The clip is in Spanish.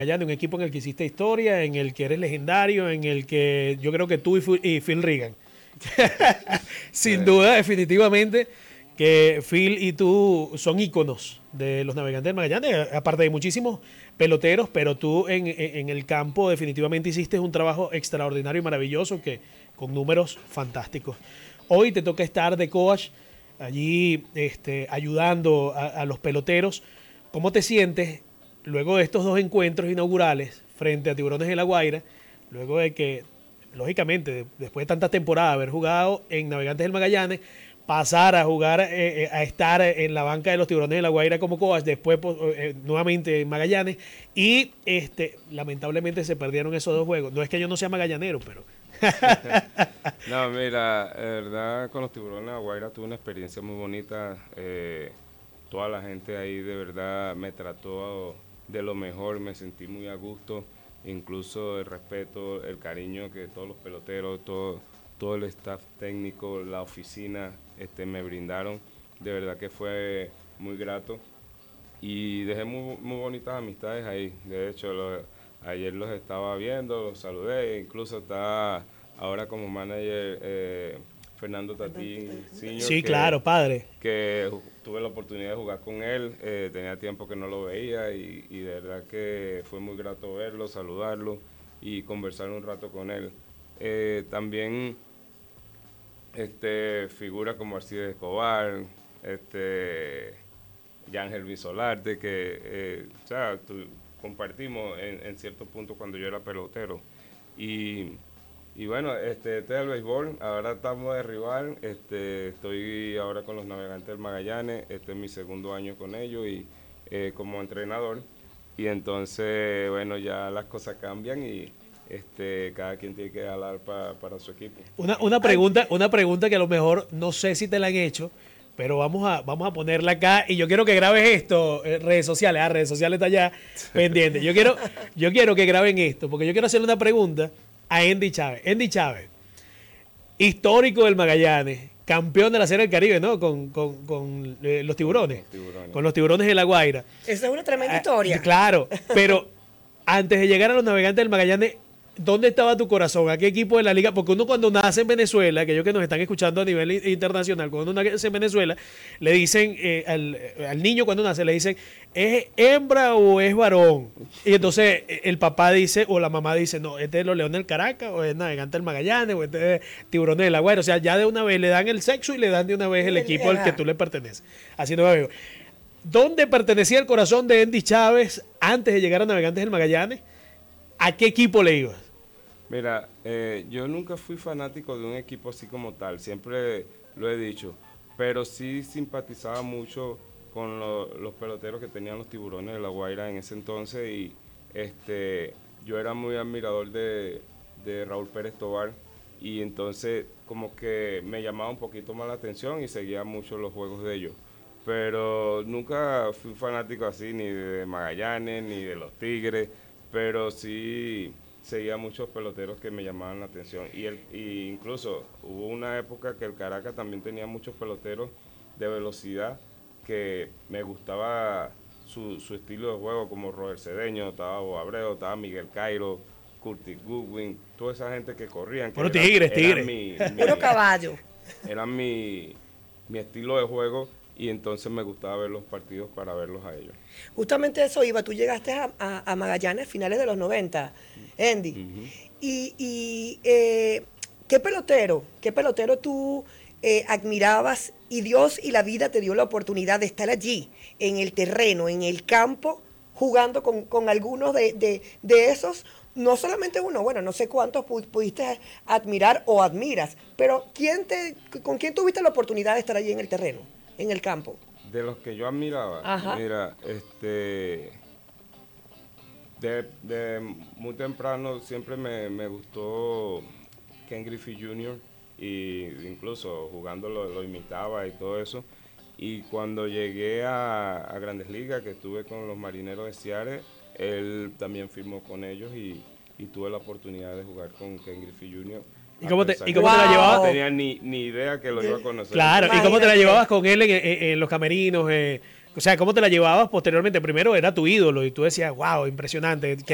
Magallanes, un equipo en el que hiciste historia, en el que eres legendario, en el que yo creo que tú y Phil Regan. Sin duda, definitivamente, que Phil y tú son íconos de los Navegantes del Magallanes, aparte de muchísimos peloteros, pero tú en el campo definitivamente hiciste un trabajo extraordinario y maravilloso que con números fantásticos. Hoy te toca estar de coach allí ayudando a los peloteros. ¿Cómo te sientes luego de estos dos encuentros inaugurales frente a Tiburones de La Guaira, luego de que, lógicamente, después de tantas temporadas, haber jugado en Navegantes del Magallanes, pasar a jugar, a estar en la banca de los Tiburones de La Guaira como coach, después nuevamente en Magallanes, y lamentablemente se perdieron esos dos juegos? No es que yo no sea magallanero, pero... No, mira, de verdad con los Tiburones de La Guaira tuve una experiencia muy bonita. Toda la gente ahí de verdad me trató de lo mejor, me sentí muy a gusto, incluso el respeto, el cariño que todos los peloteros, todo el staff técnico, la oficina me brindaron, de verdad que fue muy grato y dejé muy bonitas amistades ahí. De hecho, ayer los estaba viendo, los saludé, incluso está ahora como manager Fernando Tatín Senior. Sí, claro, padre. Que tuve la oportunidad de jugar con él, tenía tiempo que no lo veía y de verdad que fue muy grato verlo, saludarlo y conversar un rato con él. También figuras como Arcides Escobar, Yángel Visolarte, que compartimos en cierto punto cuando yo era pelotero. Y bueno, este es el béisbol, ahora estamos de rival, estoy ahora con los Navegantes del Magallanes, este es mi segundo año con ellos y como entrenador, y entonces, bueno, ya las cosas cambian y cada quien tiene que jalar para su equipo. Una pregunta que a lo mejor no sé si te la han hecho, pero vamos a ponerla acá y yo quiero que grabes esto, redes sociales está allá pendiente. Yo quiero que graben esto, porque yo quiero hacerle una pregunta a Andy Chávez. Andy Chávez, histórico del Magallanes, campeón de la Serie del Caribe, ¿no? Con los Tiburones. Con los Tiburones de La Guaira. Esa es una tremenda historia. Claro, pero antes de llegar a los Navegantes del Magallanes, ¿dónde estaba tu corazón? ¿A qué equipo de la liga? Porque uno cuando nace en Venezuela, aquellos que nos están escuchando a nivel internacional, cuando uno nace en Venezuela, le dicen, al niño cuando nace, le dicen, ¿es hembra o es varón? Y entonces el papá dice, o la mamá dice, no, este es los Leones del Caracas, o es Navegante del Magallanes, o este es Tiburones de La Guaira. O sea, ya de una vez le dan el sexo y le dan de una vez el equipo al que tú le perteneces. Así no veo. ¿Dónde pertenecía el corazón de Andy Chávez antes de llegar a Navegantes del Magallanes? ¿A qué equipo le ibas? Mira, yo nunca fui fanático de un equipo así como tal, siempre lo he dicho, pero sí simpatizaba mucho con los peloteros que tenían los Tiburones de La Guaira en ese entonces y yo era muy admirador de Raúl Pérez Tobar y entonces como que me llamaba un poquito más la atención y seguía mucho los juegos de ellos. Pero nunca fui fanático así ni de Magallanes ni de los Tigres, pero sí seguía muchos peloteros que me llamaban la atención y incluso hubo una época que el Caracas también tenía muchos peloteros de velocidad que me gustaba su estilo de juego, como Robert Cedeño, estaba Bob Abreu, estaba Miguel Cairo, Curtis Goodwin, toda esa gente que corrían. Puro tigres. Puro caballo. Era mi estilo de juego y entonces me gustaba ver los partidos para verlos a ellos. Justamente eso iba, tú llegaste a Magallanes a finales de los 90, Andy. ¿Qué pelotero tú admirabas y Dios y la vida te dio la oportunidad de estar allí, en el terreno, en el campo, jugando con algunos de esos? No solamente uno, bueno, no sé cuántos pudiste admirar o admiras, pero ¿con quién tuviste la oportunidad de estar allí en el terreno, en el campo? De los que yo admiraba, Ajá. Mira, de muy temprano siempre me gustó Ken Griffey Jr. y incluso jugando lo imitaba y todo eso. Y cuando llegué a Grandes Ligas, que estuve con los Marineros de Seattle, él también firmó con ellos y tuve la oportunidad de jugar con Ken Griffey Jr. ¿Y cómo te la llevabas? No tenía ni idea que lo iba a conocer. Claro, Imagínate. ¿y cómo te la llevabas con él en los camerinos? O sea, ¿cómo te la llevabas posteriormente? Primero era tu ídolo y tú decías, wow, impresionante.